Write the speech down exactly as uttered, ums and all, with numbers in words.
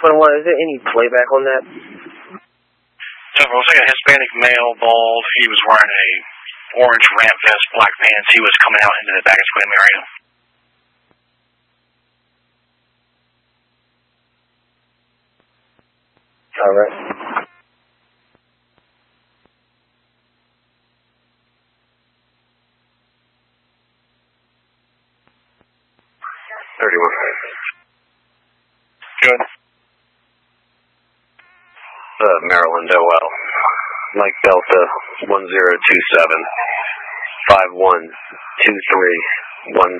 twenty-one, is there any playback on that? So it was like a Hispanic male, bald. He was wearing a orange ramp vest, black pants. He was coming out into the baggage claim area. All right. thirty-one. Good. Uh, Maryland O L. Mike Delta one zero two seven five one two three one